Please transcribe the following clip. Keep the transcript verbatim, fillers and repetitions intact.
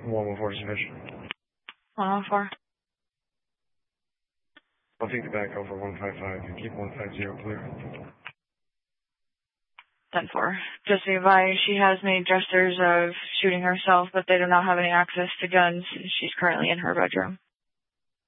one one four is sufficient. one one four. I'll take the back over one five five and keep one five zero clear. ten four. Just to advise, she has made gestures of shooting herself, but they do not have any access to guns. She's currently in her bedroom.